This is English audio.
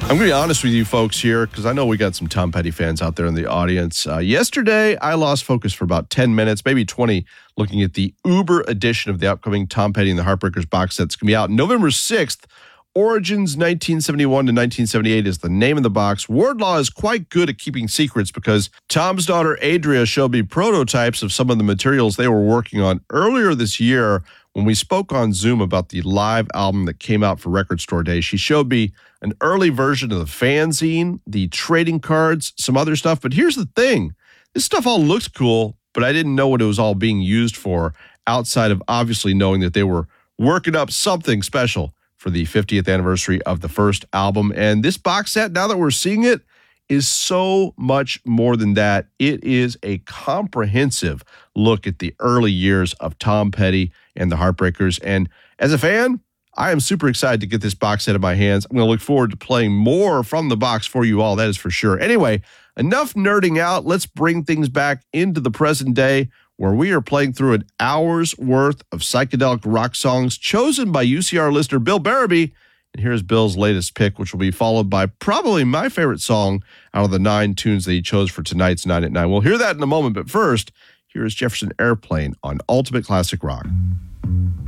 I'm going to be honest with you folks here because I know we got some Tom Petty fans out there in the audience. Yesterday, I lost focus for about 10 minutes, maybe 20, looking at the Uber edition of the upcoming Tom Petty and the Heartbreakers box set. It's going to be out November 6th. Origins 1971 to 1978 is the name of the box. Wardlaw is quite good at keeping secrets because Tom's daughter Adria showed me prototypes of some of the materials they were working on earlier this year when we spoke on Zoom about the live album that came out for Record Store Day. She showed me an early version of the fanzine, the trading cards, some other stuff. But here's the thing. This stuff all looks cool, but I didn't know what it was all being used for outside of obviously knowing that they were working up something special for the 50th anniversary of the first album. And this box set, now that we're seeing it, is so much more than that. It is a comprehensive look at the early years of Tom Petty and the Heartbreakers. And as a fan, I am super excited to get this box set in my hands. I'm going to look forward to playing more from the box for you all, that is for sure. Anyway, enough nerding out. Let's bring things back into the present day where we are playing through an hour's worth of psychedelic rock songs chosen by UCR listener Bill Barabee. And here's Bill's latest pick, which will be followed by probably my favorite song out of the 9 tunes that he chose for tonight's 9 at 9. We'll hear that in a moment, but first, here is Jefferson Airplane on Ultimate Classic Rock.